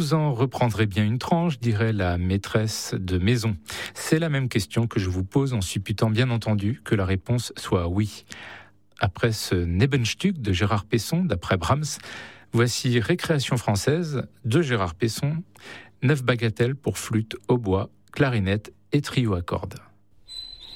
Vous en reprendrez bien une tranche, dirait la maîtresse de maison. C'est la même question que je vous pose en supputant bien entendu que la réponse soit oui. Après ce Nebenstück de Gérard Pesson, d'après Brahms, voici Récréation française de Gérard Pesson, 9 bagatelles pour flûte, hautbois, clarinette et trio à cordes.